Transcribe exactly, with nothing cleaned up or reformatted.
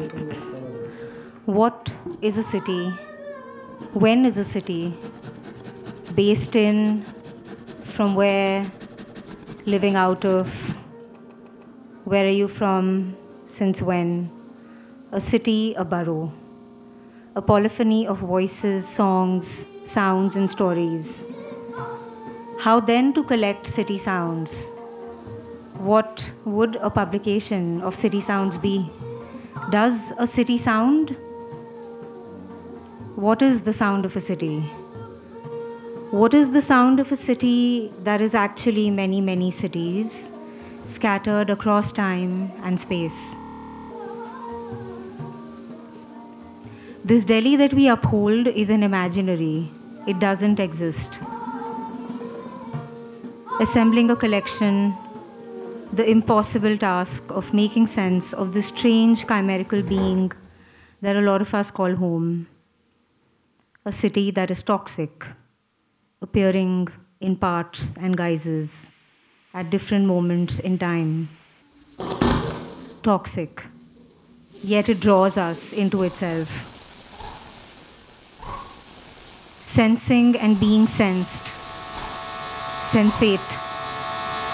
What is a city? When is a city? Based in, from where, living out of, where are you from, since when? A city, a borough, a polyphony of voices, songs, sounds, and stories. How then to collect city sounds? What would a publication of city sounds be? Does a city sound? What is the sound of a city? What is the sound of a city that is actually many, many cities scattered across time and space? This Delhi that we uphold is an imaginary. It doesn't exist. Assembling a collection, the impossible task of making sense of this strange chimerical being that a lot of us call home. A city that is toxic, appearing in parts and guises at different moments in time. Toxic, yet it draws us into itself. Sensing and being sensed, sensate,